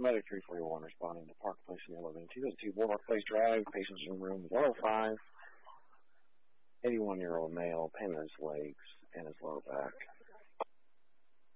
Medic 341 responding to Park Place in 202 Boardwalk Place Drive. Patient's in room 105. 81-year-old male, pain in his legs and his lower back.